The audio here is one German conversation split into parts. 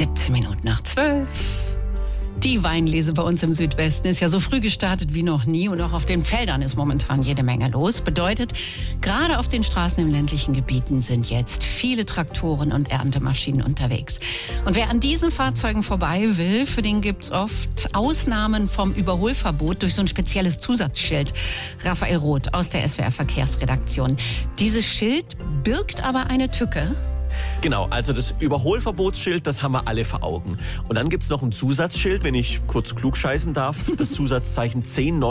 11:17. Die Weinlese bei uns im Südwesten ist ja so früh gestartet wie noch nie und auch auf den Feldern ist momentan jede Menge los. Bedeutet, gerade auf den Straßen im ländlichen Gebieten sind jetzt viele Traktoren und Erntemaschinen unterwegs. Und wer an diesen Fahrzeugen vorbei will, für den gibt's oft Ausnahmen vom Überholverbot durch so ein spezielles Zusatzschild. Raphael Roth aus der SWR Verkehrsredaktion. Dieses Schild birgt aber eine Tücke. Genau, also das Überholverbotsschild, das haben wir alle vor Augen. Und dann gibt's noch ein Zusatzschild, wenn ich kurz klugscheißen darf, das Zusatzzeichen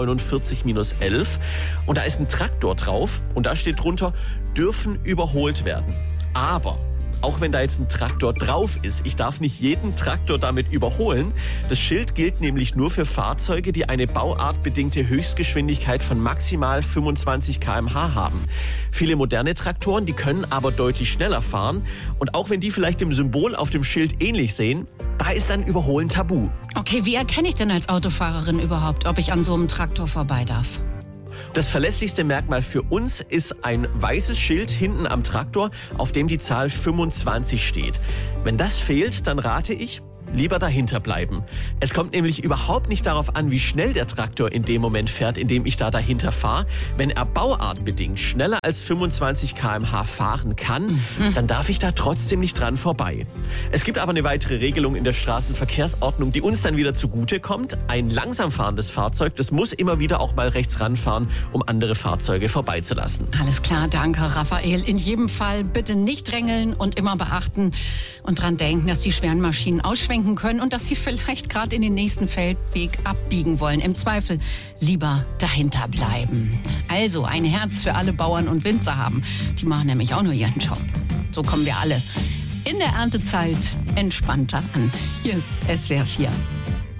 1049-11. Und da ist ein Traktor drauf und da steht drunter, dürfen überholt werden. Aber auch wenn da jetzt ein Traktor drauf ist, ich darf nicht jeden Traktor damit überholen. Das Schild gilt nämlich nur für Fahrzeuge, die eine bauartbedingte Höchstgeschwindigkeit von maximal 25 km/h haben. Viele moderne Traktoren, die können aber deutlich schneller fahren. Und auch wenn die vielleicht dem Symbol auf dem Schild ähnlich sehen, da ist dann Überholen tabu. Okay, wie erkenne ich denn als Autofahrerin überhaupt, ob ich an so einem Traktor vorbei darf? Das verlässlichste Merkmal für uns ist ein weißes Schild hinten am Traktor, auf dem die Zahl 25 steht. Wenn das fehlt, dann rate ich, lieber dahinter bleiben. Es kommt nämlich überhaupt nicht darauf an, wie schnell der Traktor in dem Moment fährt, in dem ich da dahinter fahre. Wenn er bauartbedingt schneller als 25 km/h fahren kann, dann darf ich da trotzdem nicht dran vorbei. Es gibt aber eine weitere Regelung in der Straßenverkehrsordnung, die uns dann wieder zugute kommt. Ein langsam fahrendes Fahrzeug, das muss immer wieder auch mal rechts ranfahren, um andere Fahrzeuge vorbeizulassen. Alles klar, danke Raphael. In jedem Fall bitte nicht drängeln und immer beachten und dran denken, dass die schweren Maschinen ausschwenken können und dass sie vielleicht gerade in den nächsten Feldweg abbiegen wollen. Im Zweifel lieber dahinter bleiben. Also ein Herz für alle Bauern und Winzer haben. Die machen nämlich auch nur ihren Job. So kommen wir alle in der Erntezeit entspannter an. Hier ist SWR 4.